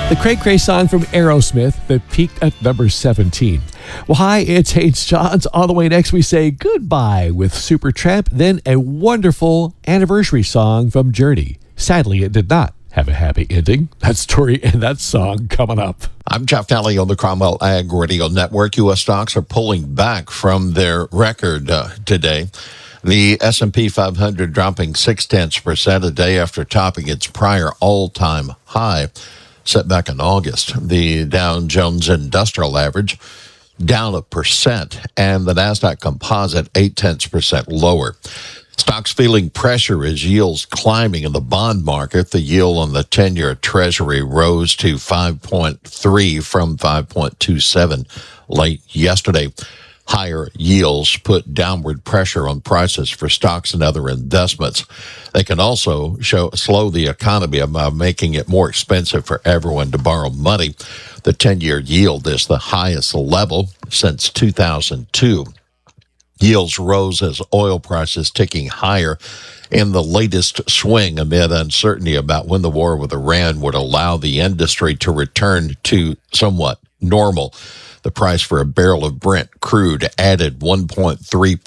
The Cray Cray song from Aerosmith that peaked at number 17. Well, hi, it's Hayes Johns. On the way next, we say goodbye with Supertramp, then a wonderful anniversary song from Journey. Sadly, it did not have a happy ending. That story and that song coming up. I'm Jeff Nally on the Cromwell Ag Radio Network. U.S. stocks are pulling back from their record today. The S&P 500 dropping 0.6% a day after topping its prior all-time high set back in August. The Dow Jones Industrial Average down 1%, and the NASDAQ Composite 0.8% lower. Stocks feeling pressure as yields climbing in the bond market. The yield on the 10-year Treasury rose to 5.3 from 5.27 late yesterday. Higher yields put downward pressure on prices for stocks and other investments. They can also slow the economy by making it more expensive for everyone to borrow money. The 10-year yield is the highest level since 2002. Yields rose as oil prices ticking higher in the latest swing amid uncertainty about when the war with Iran would allow the industry to return to somewhat normal. The price for a barrel of Brent crude added 1.3%,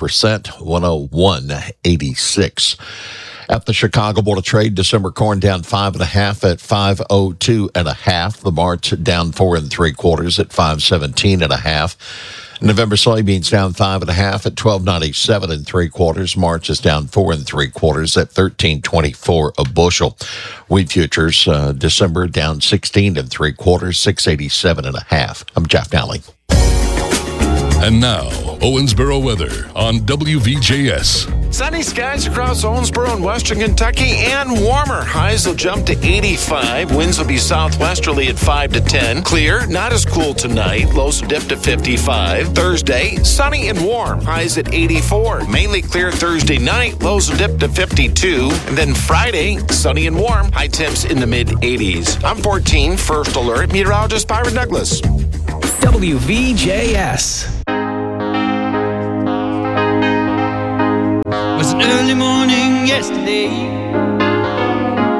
101.86. At the Chicago Board of Trade, December corn down 5.5 at 502.5. The March down 4 3/4 at 517.5. November soybeans down 5.5 at 12.97 3/4. March is down 4 3/4 at 13.24 a bushel. Wheat futures December down 16 3/4, 687.5. I'm Jeff Nally. And now, Owensboro weather on WVJS. Sunny skies across Owensboro and western Kentucky and warmer. Highs will jump to 85. Winds will be southwesterly at 5 to 10. Clear, not as cool tonight. Lows will dip to 55. Thursday, sunny and warm. Highs at 84. Mainly clear Thursday night. Lows will dip to 52. And then Friday, sunny and warm. High temps in the mid-80s. I'm 14, First Alert. Meteorologist Byron Douglas. WVJS. Was an early morning yesterday.